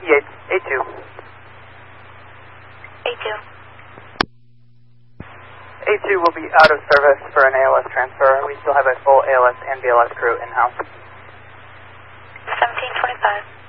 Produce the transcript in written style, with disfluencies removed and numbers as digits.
EH, A2. A2. A2 will be out of service for an ALS transfer. We still have a full ALS and BLS crew in-house. 1725.